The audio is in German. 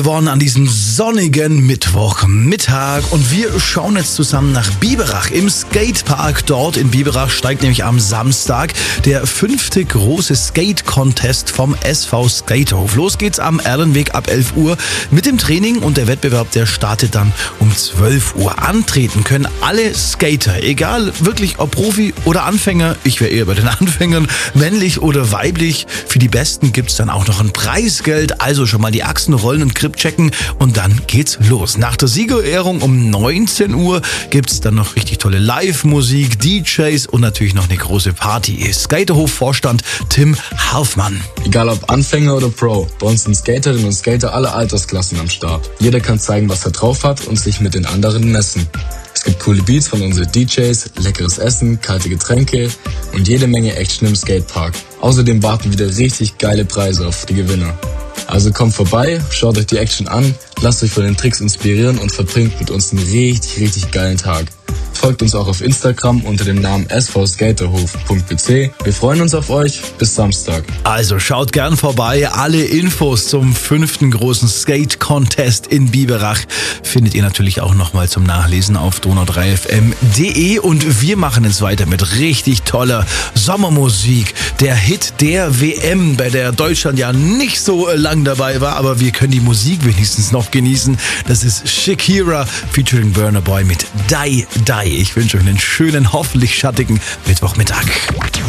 Worden an diesem sonnigen Mittwochmittag und wir schauen jetzt zusammen nach Biberach. Im Skatepark dort in Biberach steigt nämlich am Samstag der 5. große Skate-Contest vom SV Skaterhof. Los geht's am Erlenweg ab 11 Uhr mit dem Training und der Wettbewerb, der startet dann um 12 Uhr. Antreten können alle Skater, egal wirklich ob Profi oder Anfänger. Ich wäre eher bei den Anfängern, männlich oder weiblich. Für die Besten gibt's dann auch noch ein Preisgeld, also schon mal die Achsen rollen und Grip checken und dann geht's los. Nach der Siegerehrung um 19 Uhr gibt's dann noch richtig tolle Live-Musik, DJs und natürlich noch eine große Party. Skaterhof-Vorstand Tim Harfmann. Egal ob Anfänger oder Pro, bei uns sind Skaterinnen und Skater aller Altersklassen am Start. Jeder kann zeigen, was er drauf hat und sich mit den anderen messen. Es gibt coole Beats von unseren DJs, leckeres Essen, kalte Getränke und jede Menge Action im Skatepark. Außerdem warten wieder richtig geile Preise auf die Gewinner. Also kommt vorbei, schaut euch die Action an, lasst euch von den Tricks inspirieren und verbringt mit uns einen richtig geilen Tag. Folgt uns auch auf Instagram unter dem Namen svskaterhof.bc. Wir freuen uns auf euch. Bis Samstag. Also schaut gern vorbei. Alle Infos zum 5. großen Skate-Contest in Biberach findet ihr natürlich auch nochmal zum Nachlesen auf donau3fm.de. Und wir machen jetzt weiter mit richtig toller Sommermusik. Der Hit der WM, bei der Deutschland ja nicht so lang dabei war, aber wir können die Musik wenigstens noch genießen. Das ist Shakira featuring Burna Boy mit Die Die. Ich wünsche euch einen schönen, hoffentlich schattigen Mittwochmittag.